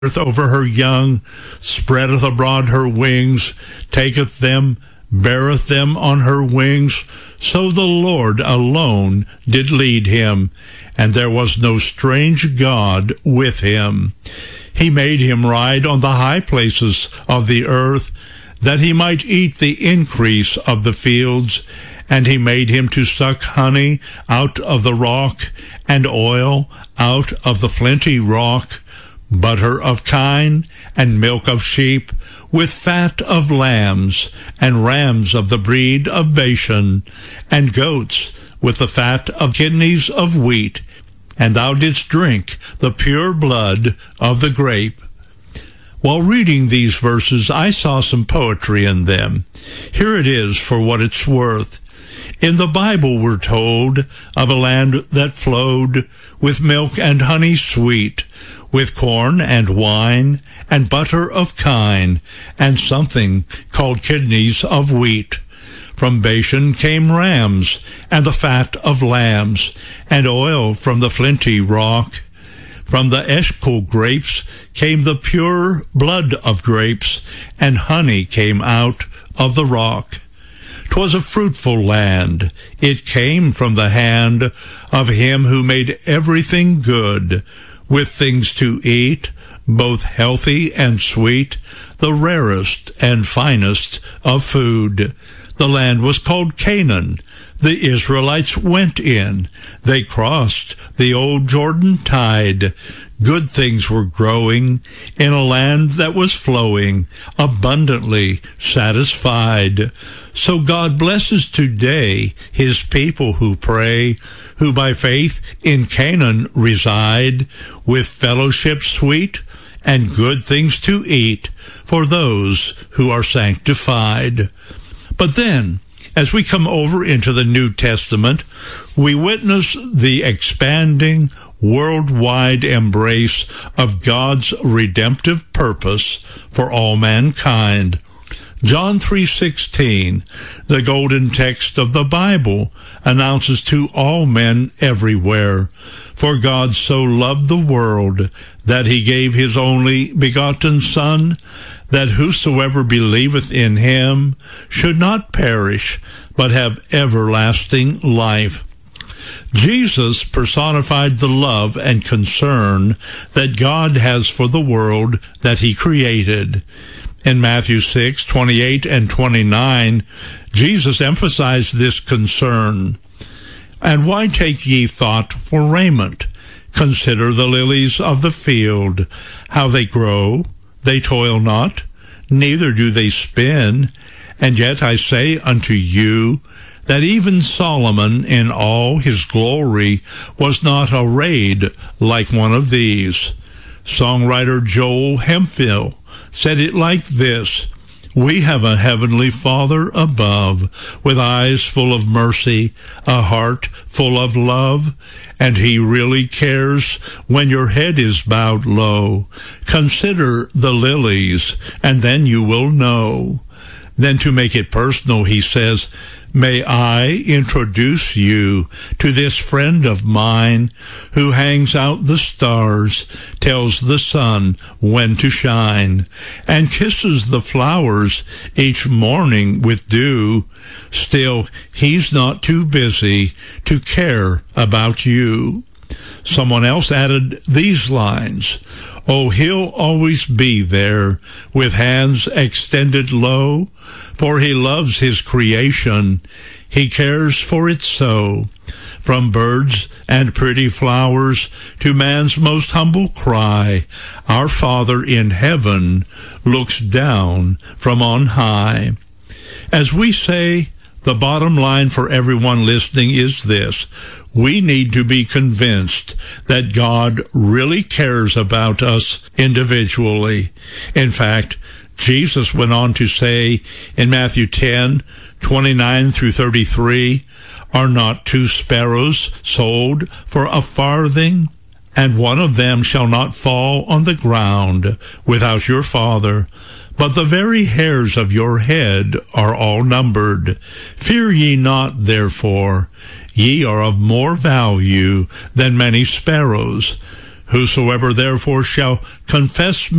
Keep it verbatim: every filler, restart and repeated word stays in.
over her young, spreadeth abroad her wings, taketh them, beareth them on her wings. So the Lord alone did lead him, and there was no strange God with him. He made him ride on the high places of the earth, that he might eat the increase of the fields. And he made him to suck honey out of the rock, and oil out of the flinty rock, butter of kine, and milk of sheep, with fat of lambs, and rams of the breed of Bashan, and goats with the fat of kidneys of wheat. And thou didst drink the pure blood of the grape. While reading these verses, I saw some poetry in them. Here it is for what it's worth. In the Bible we're told of a land that flowed with milk and honey sweet, with corn and wine and butter of kine, and something called kidneys of wheat. From Bashan came rams, and the fat of lambs, and oil from the flinty rock. From the Eshcol grapes came the pure blood of grapes, and honey came out of the rock. 'Twas a fruitful land. It came from the hand of him who made everything good, with things to eat, both healthy and sweet, the rarest and finest of food. The land was called Canaan. The Israelites went in. They crossed the old Jordan tide. Good things were growing in a land that was flowing, abundantly satisfied. So God blesses today his people who pray, who by faith in Canaan reside, with fellowship sweet and good things to eat for those who are sanctified. But then, as we come over into the New Testament, we witness the expanding, worldwide embrace of God's redemptive purpose for all mankind. John three sixteen, the golden text of the Bible, announces to all men everywhere, "For God so loved the world that he gave his only begotten Son, that whosoever believeth in him should not perish, but have everlasting life." Jesus personified the love and concern that God has for the world that he created. In Matthew six twenty-eight and twenty-nine, Jesus emphasized this concern. "And why take ye thought for raiment? Consider the lilies of the field, how they grow. They toil not, neither do they spin. And yet I say unto you, that even Solomon in all his glory was not arrayed like one of these." Songwriter Joel Hemphill said it like this: "We have a heavenly Father above, with eyes full of mercy, a heart full of love, and he really cares when your head is bowed low. Consider the lilies, and then you will know." Then to make it personal, he says, "May I introduce you to this friend of mine who hangs out the stars, tells the sun when to shine, and kisses the flowers each morning with dew. Still, he's not too busy to care about you." Someone else added these lines: "Oh, he'll always be there with hands extended low, for he loves his creation. He cares for it so. From birds and pretty flowers to man's most humble cry, our Father in heaven looks down from on high." As we say, the bottom line for everyone listening is this: we need to be convinced that God really cares about us individually. In fact, Jesus went on to say in Matthew ten twenty-nine through thirty-three, "Are not two sparrows sold for a farthing? And one of them shall not fall on the ground without your Father. But the very hairs of your head are all numbered. Fear ye not, therefore. Ye are of more value than many sparrows. Whosoever therefore shall confess